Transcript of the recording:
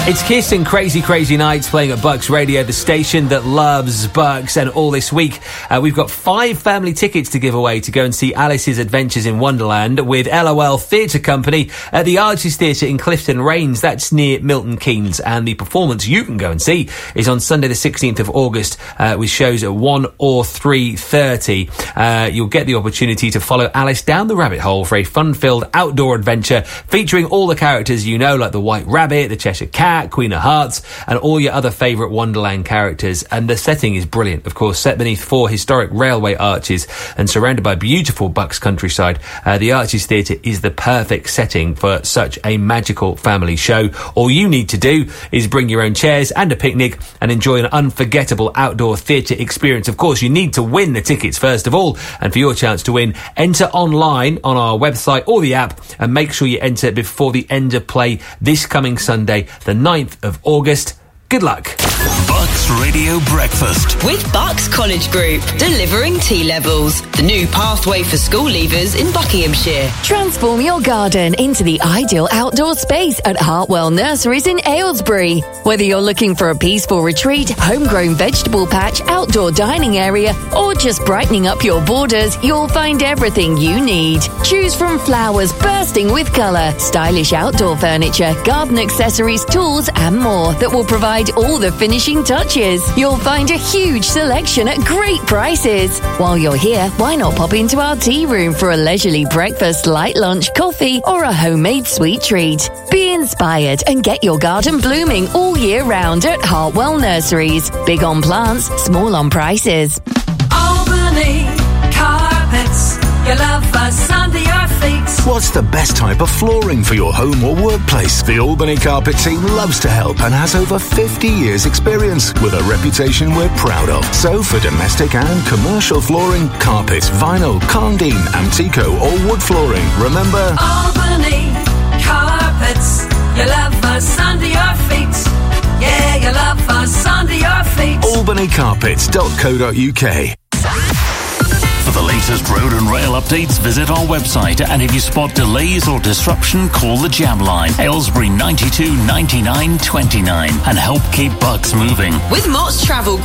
It's Kiss and Crazy Crazy Nights playing at Bucks Radio, the station that loves Bucks. And all this week, we've got 5 family tickets to give away to go and see Alice's Adventures in Wonderland with LOL Theatre Company at the Arches Theatre in Clifton Rains. That's near Milton Keynes. And the performance you can go and see is on Sunday the 16th of August with shows at 1 or 3:30. You'll get the opportunity to follow Alice down the rabbit hole for a fun-filled outdoor adventure featuring all the characters you know, like the White Rabbit, the Cheshire Cat, Queen of Hearts, and all your other favourite Wonderland characters. And the setting is brilliant, of course, set beneath 4 historic railway arches and surrounded by beautiful Bucks countryside. The Arches Theatre is the perfect setting for such a magical family show. All you need to do is bring your own chairs and a picnic and enjoy an unforgettable outdoor theatre experience. Of course, you need to win the tickets first of all, and for your chance to win, enter online on our website or the app, and make sure you enter before the end of play this coming Sunday, the 9th of August. Good luck. Bucks Radio Breakfast with Bucks College Group, delivering T-levels, the new pathway for school leavers in Buckinghamshire. Transform your garden into the ideal outdoor space at Hartwell Nurseries in Aylesbury. Whether you're looking for a peaceful retreat, homegrown vegetable patch, outdoor dining area, or just brightening up your borders, you'll find everything you need. Choose from flowers bursting with colour, stylish outdoor furniture, garden accessories, tools, and more that will provide all the finishing touches. You'll find a huge selection at great prices. While you're here, why not pop into our tea room for a leisurely breakfast, light lunch, coffee, or a homemade sweet treat? Be inspired and get your garden blooming all year round at Hartwell Nurseries. Big on plants, small on prices. Albany Carpets, your love us under your feet. What's the best type of flooring for your home or workplace? The Albany Carpet team loves to help and has over 50 years experience with a reputation we're proud of. So for domestic and commercial flooring, carpet, vinyl, Condine, Antico or wood flooring, remember Albany Carpets, you love us under your feet. Yeah, you love us under your feet. albanycarpets.co.uk. For the latest road and rail updates, visit our website, and if you spot delays or disruption, call the Jam Line, Aylesbury 92 99 29, and help keep Bucks moving. With Mott's Travel